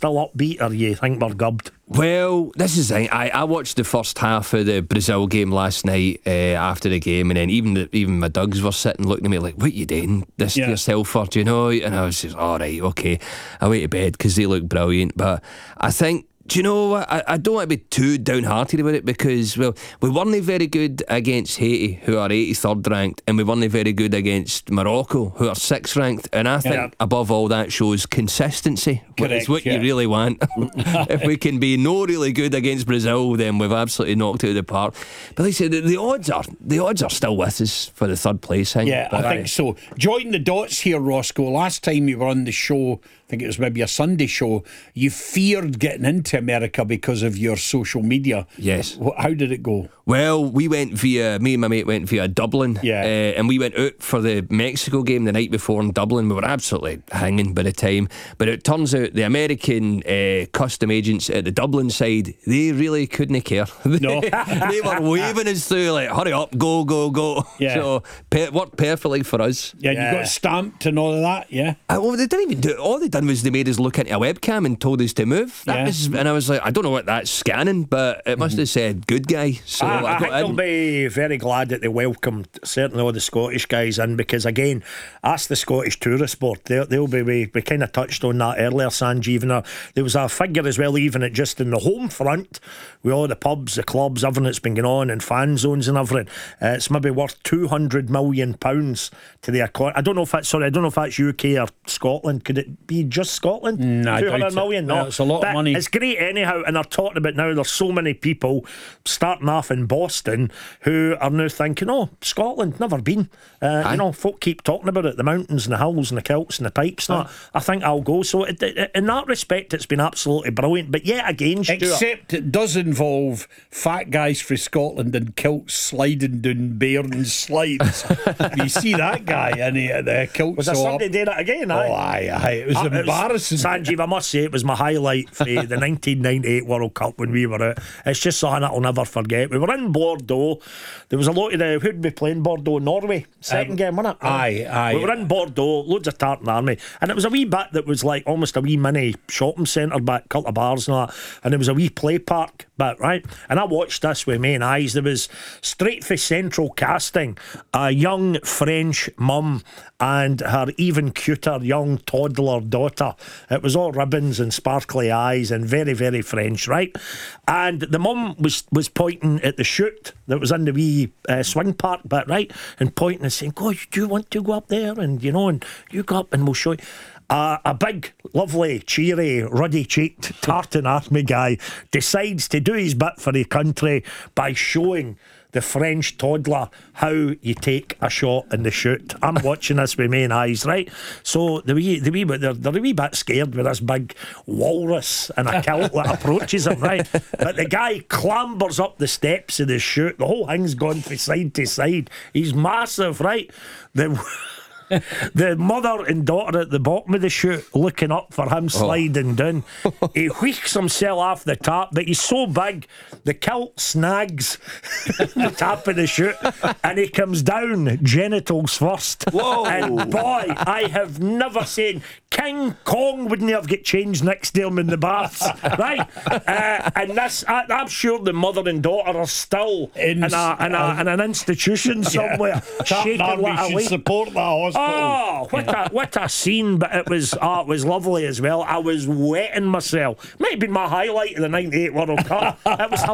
still upbeat, or you think we're gubbed? Well, this is the thing. I watched the first half of the Brazil game last night after the game, and then even my Dugs were sitting looking at me like, what you doing this to yourself for, do you know? And I was just, alright, okay, I went to bed because they look brilliant. But I think, do you know what? I don't want to be too downhearted about it, because, well, we weren't very good against Haiti, who are 83rd ranked, and we weren't very good against Morocco, who are 6th ranked. And I think above all that shows consistency, which is what you really want. If we can be no really good against Brazil, then we've absolutely knocked it out of the park. But like I said, the odds are still with us for the 3rd place thing. Yeah, I think so. Join the dots here, Roscoe. Last time you were on the show, I think it was maybe a Sunday show, you feared getting into America because of your social media. Yes. How did it go? Well, me and my mate went via Dublin, and we went out for the Mexico game the night before in Dublin. We were absolutely hanging by the time, but it turns out the American custom agents at the Dublin side, they really couldn't care. No. They were waving us through like, hurry up, go, go, go. Yeah. So worked perfectly for us. Yeah, you got stamped and all of that. Yeah. Well, they didn't even do it. All they done was they made us look into a webcam and told us to move. And I was like, I don't know what that's scanning, but it must have said good guy. So I think they'll be very glad that they welcomed certainly all the Scottish guys in, because again, that's the Scottish tourist board. They'll be, we kind of touched on that earlier, Sanjeev. There was a figure as well, even at just in the home front, with all the pubs, the clubs, everything that's been going on, and fan zones and everything. It's maybe worth £200 million to the economy. I don't know if that's UK or Scotland. Could it be just Scotland? No, 200 million? No, it's a lot of money. It's great anyhow, and they're talking about now there's so many people starting off in Boston who are now thinking, oh, Scotland, never been. Folk keep talking about it, the mountains and the hills and the kilts and the pipes. I think I'll go. So in that respect, it's been absolutely brilliant. But yet again, Stuart, except it does involve fat guys from Scotland in kilts sliding down Bairns slides. You see that guy and the kilts. Was there somebody doing it again? Aye. It was embarrassing. Sanjeev, I must say it was my highlight for the 1998 World Cup when we were out. It's just something I'll never forget. We were in Bordeaux. There was a lot of who'd be playing Bordeaux? Norway. Second game, wasn't it? Aye. We were in Bordeaux, loads of tartan army, and it was a wee bit that was like almost a wee mini shopping centre, but a couple of bars and all that, and there was a wee play park bit, right? And I watched this with my own eyes. There was straight for central casting a young French mum and her even cuter young toddler daughter. It was all ribbons and sparkly eyes and very, very French, right? And the mum was pointing at the chute that was in the wee swing park bit, right? And pointing and saying, "God, do you want to go up there?" And and you go up and we'll show you. A big, lovely, cheery, ruddy-cheeked tartan army guy decides to do his bit for the country by showing the French toddler how you take a shot in the chute. I'm watching this with my own eyes, right? So they're a wee bit scared with this big walrus in a kilt that approaches them, right? But the guy clambers up the steps of the chute. The whole thing's gone from side to side. He's massive, right? The mother and daughter at the bottom of the chute looking up for him sliding down. He wheeks himself off the top, but he's so big the kilt snags the top of the chute and he comes down genitals first. Whoa. And boy, I have never seen King Kong wouldn't have get changed next to him in the baths, right? And this, I'm sure the mother and daughter are still in an institution somewhere. Shaking like a support the hospital. Oh, what a scene! But it was lovely as well. I was wetting myself. Might have been my highlight of the '98 World Cup. It was